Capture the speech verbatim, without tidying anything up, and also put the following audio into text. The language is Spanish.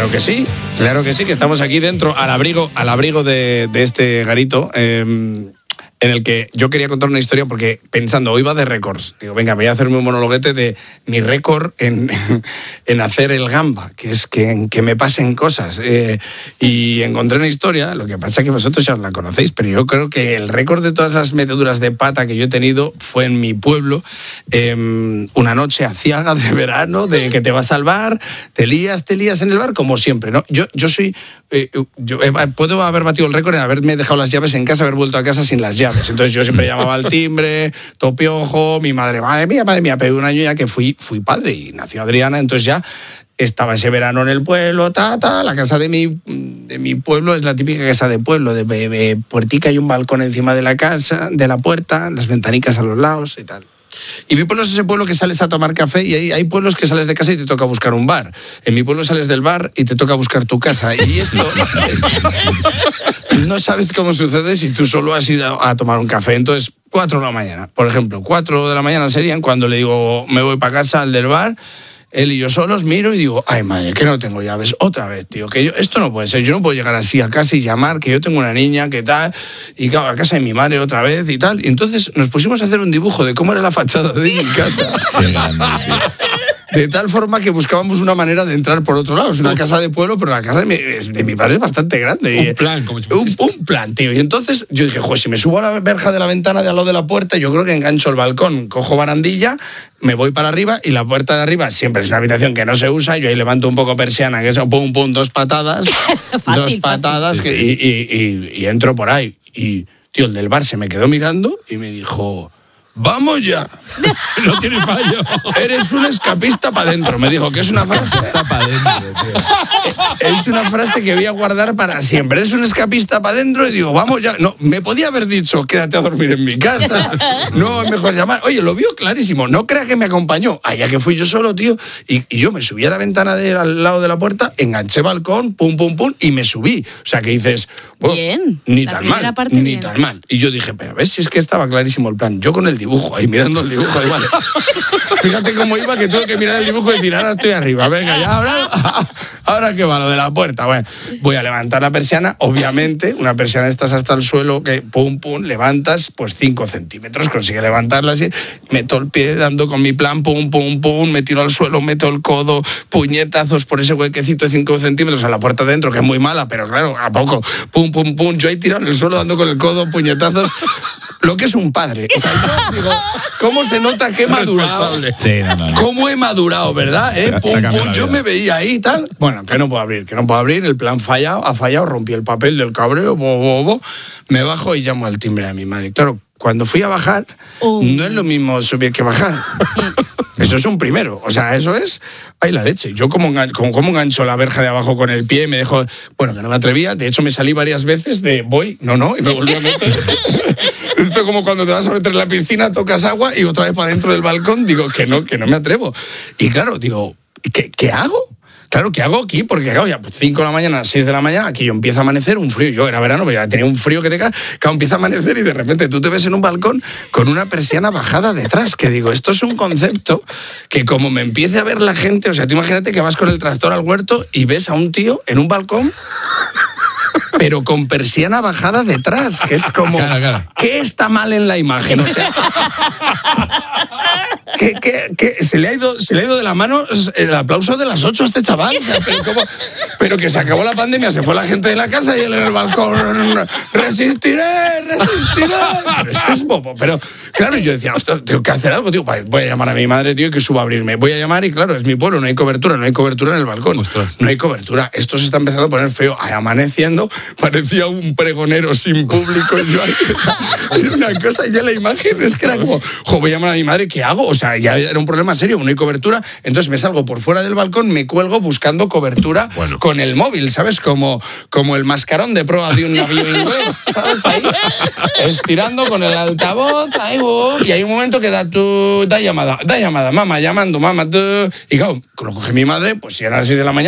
Claro que sí, claro que sí, que estamos aquí dentro, al abrigo, al abrigo de, de este garito, eh, en el que yo quería contar una historia porque pensando, hoy va de récords. Digo, venga, voy a hacerme un monologuete de mi récord en, en hacer el gamba, que es que, que me pasen cosas. Eh, y encontré una historia, lo que pasa es que vosotros ya la conocéis, pero yo creo que el récord de todas las meteduras de pata que yo he tenido fue en mi pueblo, eh, una noche aciaga de verano, de que te vas al bar, te lías, te lías en el bar, como siempre, ¿no? Yo, yo soy... Eh, yo, eh, puedo haber batido el récord en haberme dejado las llaves en casa, haber vuelto a casa sin las llaves. Entonces yo siempre llamaba al timbre, topiojo, mi madre, madre mía, madre mía, pero un año ya que fui, fui padre y nació Adriana, entonces ya estaba ese verano en el pueblo, ta, ta, la casa de mi, de mi pueblo es la típica casa de pueblo, de, de, de puertica y un balcón encima de la casa, de la puerta, las ventanicas a los lados y tal. Y mi pueblo es ese pueblo que sales a tomar café y hay, hay pueblos que sales de casa y te toca buscar un bar. En mi pueblo sales del bar y te toca buscar tu casa. Y esto no sabes cómo sucede si tú solo has ido a tomar un café. Entonces, cuatro de la mañana, por ejemplo, cuatro de la mañana serían cuando le digo, me voy para casa al del bar. Él y yo solos miro y digo, ay madre, que no tengo llaves. Otra vez, tío, que yo, esto no puede ser. Yo no puedo llegar así a casa y llamar, que yo tengo una niña, que tal, y claro, a casa de mi madre otra vez y tal. Y entonces nos pusimos a hacer un dibujo de cómo era la fachada de mi casa. De tal forma que buscábamos una manera de entrar por otro lado. Es una casa de pueblo, pero la casa de mi, de mi padre es bastante grande. Un plan, como si un, un plan, tío. Y entonces yo dije, joder, si me subo a la verja de la ventana de al lado de la puerta, yo creo que engancho el balcón, cojo barandilla, me voy para arriba y la puerta de arriba siempre es una habitación que no se usa. Yo ahí levanto un poco persiana, que son pum, pum, dos patadas. Fácil, dos patadas fácil. Que, y, y, y, y entro por ahí. Y, tío, el del bar se me quedó mirando y me dijo... ¡Vamos ya! No tiene fallo. Eres un escapista para adentro. Me dijo que es una frase. Está para adentro, tío. Es una frase que voy a guardar para siempre. Eres un escapista para adentro y digo, vamos ya. No, me podía haber dicho, quédate a dormir en mi casa. No, es mejor llamar. Oye, lo vio clarísimo. No creas que me acompañó. Allá que fui yo solo, tío. Y, y yo me subí a la ventana de al lado de la puerta, enganché balcón, pum, pum, pum, y me subí. O sea, que dices, bueno, bien. ni La tan primera mal, parte ni bien. tan mal. Y yo dije, pero ves si es que estaba clarísimo el plan. Yo con el dibujo, ahí mirando el dibujo, ahí vale. Fíjate cómo iba, que tuve que mirar el dibujo y decir, ahora estoy arriba, venga, ya, ahora, ahora que va lo de la puerta. Bueno, voy a levantar la persiana, obviamente, una persiana estás hasta el suelo, que pum, pum, levantas, pues cinco centímetros, consigue levantarla así, meto el pie dando con mi plan, pum, pum, pum, me tiro al suelo, meto el codo, puñetazos por ese huequecito de cinco centímetros a la puerta de dentro, que es muy mala, pero claro, a poco, pum, pum, pum, yo ahí tirado en el suelo dando con el codo, puñetazos. Lo que es un padre. O sea, yo digo, ¿cómo se nota que he madurado? Sí, no, no, no. ¿Cómo he madurado, verdad? ¿Eh? Te- te Pum, ha cambiado pum, la yo vida. me veía ahí y tal. Bueno, que no puedo abrir, que no puedo abrir. El plan fallado, ha fallado, rompí el papel del cabreo, bo, bo, bo. Me bajo y llamo al timbre de mi madre. Claro, cuando fui a bajar, Oh. no es lo mismo subir que bajar. Eso es un primero. O sea, eso es... ¡Ay, la leche! Yo como, engan- como, como engancho la verja de abajo con el pie y me dejo... Bueno, que no me atrevía. De hecho, me salí varias veces de voy, no, no, y me volví a meter. Esto como cuando te vas a meter en la piscina, tocas agua y otra vez para dentro del balcón. Digo, que no, que no me atrevo. Y claro, digo, ¿qué, qué hago? Claro, ¿qué hago aquí? Porque, claro, ya cinco de la mañana, seis de la mañana, aquí yo empiezo a amanecer, un frío. Yo era verano, pero ya tenía un frío que te cae. Claro, empieza a amanecer y de repente tú te ves en un balcón con una persiana bajada detrás. Que digo, esto es un concepto que como me empiece a ver la gente... O sea, tú imagínate que vas con el tractor al huerto y ves a un tío en un balcón... pero con persiana bajada detrás, que es como... Claro, claro. ¿Qué está mal en la imagen? O sea... ¿Qué, qué, qué? Se, le ha ido, se le ha ido de la mano el aplauso de las ocho a este chaval. O sea, pero, ¿cómo? Pero que se acabó la pandemia, se fue la gente de la casa y él en el balcón. ¡Resistiré, resistiré! Pero este es bobo. Pero claro, yo decía, ostras, tengo que hacer algo, tío. Voy a llamar a mi madre, tío, que suba a abrirme. Voy a llamar y claro, es mi pueblo, no hay cobertura, no hay cobertura en el balcón. Ostras. No hay cobertura. Esto se está empezando a poner feo. Ahí amaneciendo, parecía un pregonero sin público. Y yo ahí, o sea, era una cosa, ya la imagen es que era como, jo, voy a llamar a mi madre, ¿qué hago? O sea, ya era un problema serio, no hay cobertura. Entonces me salgo por fuera del balcón, me cuelgo buscando cobertura Bueno. con el móvil, ¿sabes? Como, como el mascarón de proa de un navío inglés, ¿sabes? Ahí, estirando con el altavoz, ahí, oh, y hay un momento que da tu, da llamada, da llamada, mamá, llamando, mamá, tú. Y claro, lo coge mi madre, pues si eran las seis de la mañana,